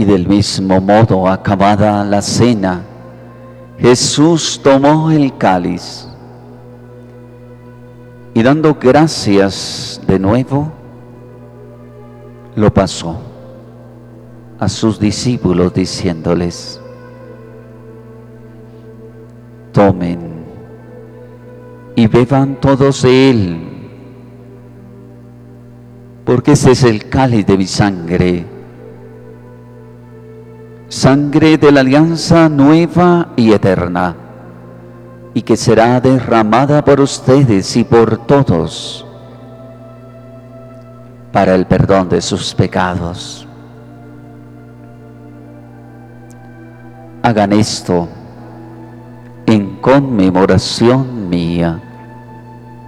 Y del mismo modo, acabada la cena, Jesús tomó el cáliz y dando gracias de nuevo, lo pasó a sus discípulos diciéndoles: tomen y beban todos de él, porque ese es el cáliz de mi sangre, sangre de la alianza nueva y eterna, y que será derramada por ustedes y por todos para el perdón de sus pecados. Hagan esto en conmemoración mía.